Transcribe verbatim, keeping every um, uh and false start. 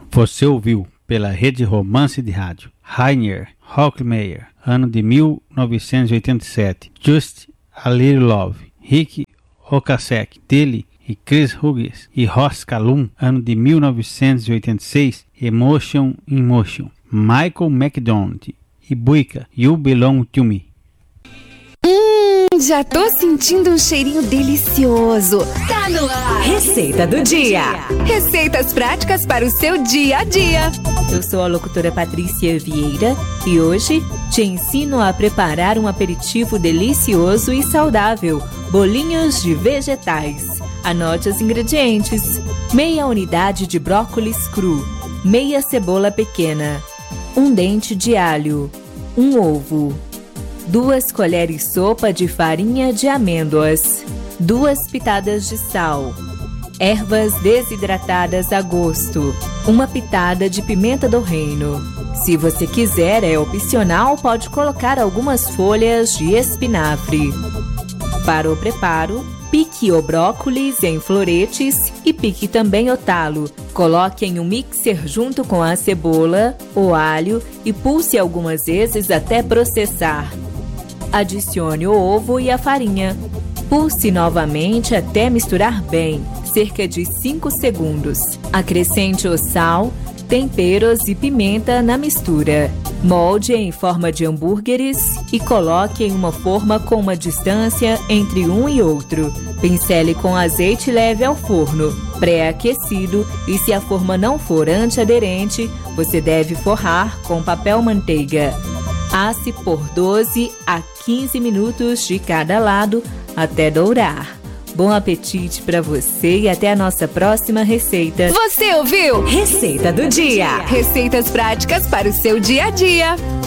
Você ouviu pela Rede Romance de Rádio Rainer Hochmeier, ano de mil novecentos e oitenta e sete, Just a Little Love, Rick Ocasek, dele e Chris Hughes e Ross Calum, ano de mil novecentos e oitenta e seis, Emotion in Motion, Michael McDonald e Buica, You Belong to Me. Hum, já tô sentindo um cheirinho delicioso. Tá no ar. Receita do dia. Receitas práticas para o seu dia a dia. Eu sou a locutora Patrícia Vieira e hoje te ensino a preparar um aperitivo delicioso e saudável, bolinhos de vegetais. Anote os ingredientes: meia unidade de brócolis cru, meia cebola pequena, um dente de alho, um ovo, duas colheres sopa de farinha de amêndoas, duas pitadas de sal, ervas desidratadas a gosto, uma pitada de pimenta do reino. Se você quiser, é opcional, pode colocar algumas folhas de espinafre. Para o preparo, pique o brócolis em floretes e pique também o talo. Coloque em um mixer junto com a cebola, o alho e pulse algumas vezes até processar. Adicione o ovo e a farinha. Pulse novamente até misturar bem, cerca de cinco segundos. Acrescente o sal, temperos e pimenta na mistura. Molde em forma de hambúrgueres e coloque em uma forma com uma distância entre um e outro. Pincele com azeite leve ao forno, pré-aquecido, e se a forma não for antiaderente, você deve forrar com papel manteiga. Asse por doze a quinze minutos de cada lado até dourar. Bom apetite para você e até a nossa próxima receita. Você ouviu? Receita do dia. Receitas práticas para o seu dia a dia.